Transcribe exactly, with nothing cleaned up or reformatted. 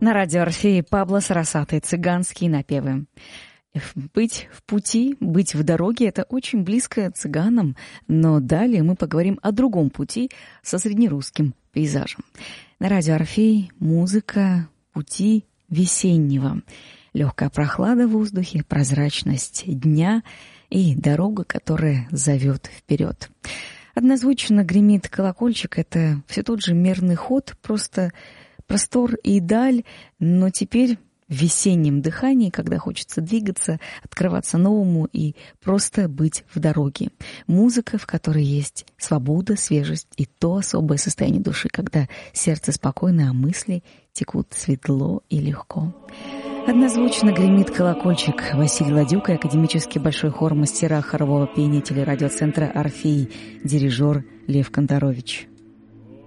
На радио Орфей Пабло Сарасаты, цыганские напевы. Быть в пути, быть в дороге — это очень близко цыганам, но далее мы поговорим о другом пути со среднерусским пейзажем. На радио Орфей музыка пути весеннего. Легкая прохлада в воздухе, прозрачность дня и дорога, которая зовет вперед. Однозвучно гремит колокольчик — это все тот же мерный ход, просто простор и даль, но теперь в весеннем дыхании, когда хочется двигаться, открываться новому и просто быть в дороге. Музыка, в которой есть свобода, свежесть и то особое состояние души, когда сердце спокойно, а мысли текут светло и легко. Однозвучно гремит колокольчик. Василий Ладюк и академический большой хор мастера хорового пения телерадиоцентра «Орфей», дирижер Лев Конторович.